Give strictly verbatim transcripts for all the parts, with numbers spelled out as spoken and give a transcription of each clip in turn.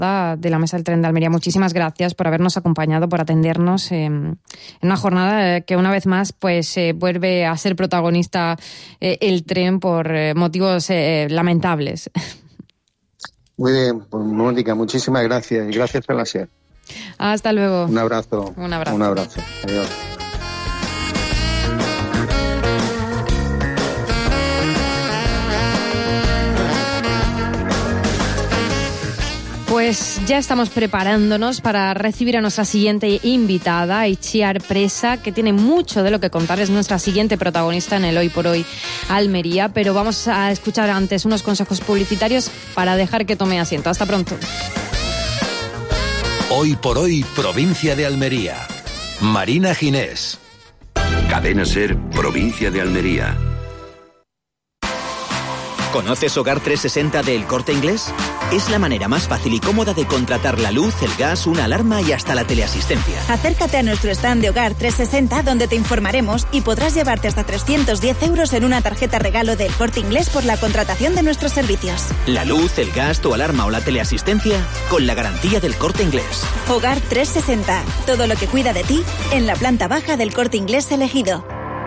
Plaza de la Mesa del Tren de Almería. Muchísimas gracias por habernos acompañado, por atendernos eh, en una jornada que una vez más pues eh, vuelve a ser protagonista eh, el tren por eh, motivos eh, lamentables. Muy bien, pues Mónica, muchísimas gracias y gracias a la SER. Hasta luego. Un abrazo. Un abrazo. Un abrazo. Adiós. Pues ya estamos preparándonos para recibir a nuestra siguiente invitada, Itziar Presa, que tiene mucho de lo que contar, es nuestra siguiente protagonista en el Hoy por Hoy Almería, pero vamos a escuchar antes unos consejos publicitarios para dejar que tome asiento. Hasta pronto. Hoy por Hoy, provincia de Almería. Marina Ginés. Cadena SER, provincia de Almería. ¿Conoces Hogar trescientos sesenta de El Corte Inglés? Es la manera más fácil y cómoda de contratar la luz, el gas, una alarma y hasta la teleasistencia. Acércate a nuestro stand de Hogar trescientos sesenta donde te informaremos y podrás llevarte hasta trescientos diez euros en una tarjeta regalo del Corte Inglés por la contratación de nuestros servicios. La luz, el gas, tu alarma o la teleasistencia con la garantía del Corte Inglés. Hogar trescientos sesenta. Todo lo que cuida de ti en la planta baja del Corte Inglés elegido.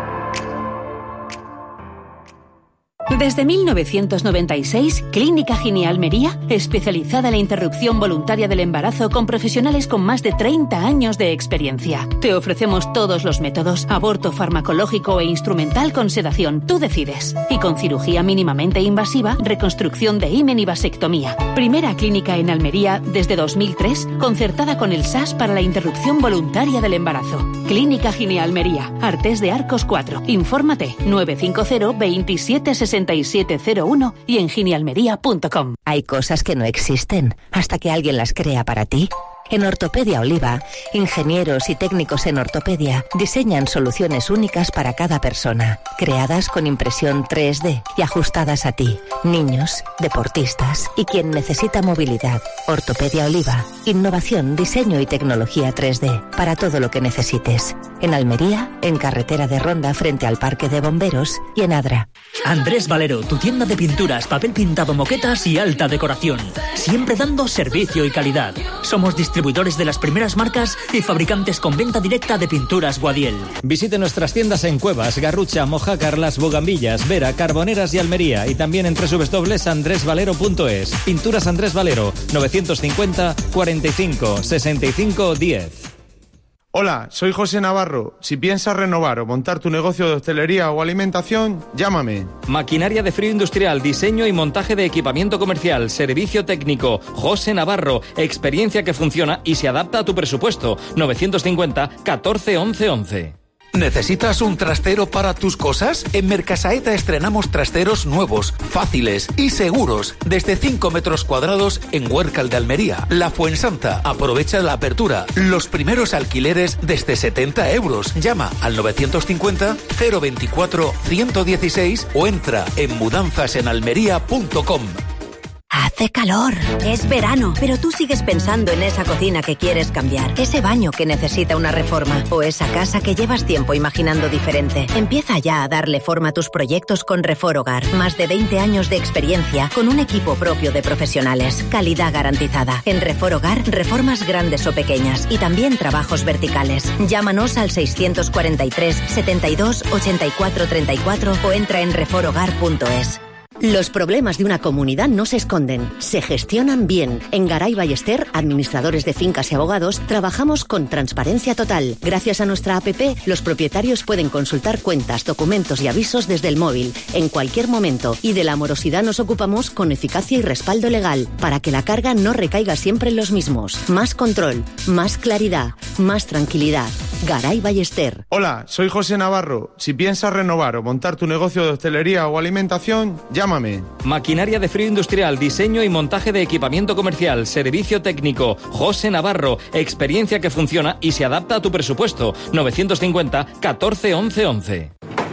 Desde mil novecientos noventa y seis, Clínica Gine Almería, especializada en la interrupción voluntaria del embarazo con profesionales con más de treinta años de experiencia. Te ofrecemos todos los métodos, aborto farmacológico e instrumental con sedación, tú decides. Y con cirugía mínimamente invasiva, reconstrucción de himen y vasectomía. Primera clínica en Almería desde dos mil tres, concertada con el S A S para la interrupción voluntaria del embarazo. Clínica Gine Almería, Artés de Arcos cuatro. Infórmate nueve cinco cero, veintisiete sesenta y siete cero uno y en ginealmería punto com. Hay cosas que no existen hasta que alguien las crea para ti. En Ortopedia Oliva, ingenieros y técnicos en ortopedia diseñan soluciones únicas para cada persona, creadas con impresión tres D y ajustadas a ti, niños, deportistas y quien necesita movilidad. Ortopedia Oliva, innovación, diseño y tecnología tres D para todo lo que necesites. En Almería, en Carretera de Ronda frente al Parque de Bomberos y en Adra. Andrés Valero, tu tienda de pinturas, papel pintado, moquetas y alta decoración. Siempre dando servicio y calidad. Somos distribuidores de las primeras marcas y fabricantes con venta directa de pinturas Guadiel. Visite nuestras tiendas en Cuevas, Garrucha, Mojácar, Las Bogambillas, Vera, Carboneras y Almería y también en doble u doble u doble u punto andrés valero punto es. Pinturas Andrés Valero, novecientos cincuenta, cuarenta y cinco, sesenta y cinco, diez. Hola, soy José Navarro. Si piensas renovar o montar tu negocio de hostelería o alimentación, llámame. Maquinaria de frío industrial, diseño y montaje de equipamiento comercial, servicio técnico. José Navarro, experiencia que funciona y se adapta a tu presupuesto. novecientos cincuenta, catorce, once, once. ¿Necesitas un trastero para tus cosas? En Mercasaeta estrenamos trasteros nuevos, fáciles y seguros, desde cinco metros cuadrados en Huércal de Almería. La Fuensanta, aprovecha la apertura. Los primeros alquileres desde setenta euros. Llama al novecientos cincuenta, cero veinticuatro, ciento dieciséis o entra en mudanzas en almería punto com. Hace calor. Es verano, pero tú sigues pensando en esa cocina que quieres cambiar, ese baño que necesita una reforma o esa casa que llevas tiempo imaginando diferente. Empieza ya a darle forma a tus proyectos con Refor Hogar. Más de veinte años de experiencia con un equipo propio de profesionales. Calidad garantizada. En Refor Hogar, reformas grandes o pequeñas y también trabajos verticales. Llámanos al seiscientos cuarenta y tres, setenta y dos, ochenta y cuatro treinta y cuatro o entra en refor hogar punto es. Los problemas de una comunidad no se esconden, se gestionan bien. En Garay Ballester, administradores de fincas y abogados, trabajamos con transparencia total. Gracias a nuestra app, los propietarios pueden consultar cuentas, documentos y avisos desde el móvil, en cualquier momento. Y de la morosidad nos ocupamos con eficacia y respaldo legal, para que la carga no recaiga siempre en los mismos. Más control, más claridad, más tranquilidad. Garay Ballester. Hola, soy José Navarro. Si piensas renovar o montar tu negocio de hostelería o alimentación, llámame. Maquinaria de frío industrial, diseño y montaje de equipamiento comercial, servicio técnico. José Navarro, experiencia que funciona y se adapta a tu presupuesto. novecientos cincuenta, catorce, once, once.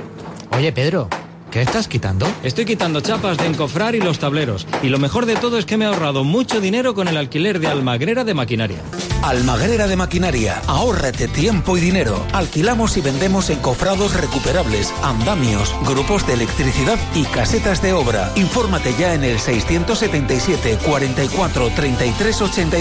Oye, Pedro, ¿qué estás quitando? Estoy quitando chapas de encofrar y los tableros. Y lo mejor de todo es que me he ahorrado mucho dinero con el alquiler de Almagrera de Maquinaria. Almagrera de Maquinaria, ahórrate tiempo y dinero. Alquilamos y vendemos encofrados recuperables, andamios, grupos de electricidad y casetas de obra. Infórmate ya en el seiscientos setenta y siete, cuarenta y cuatro, treinta y tres ochenta y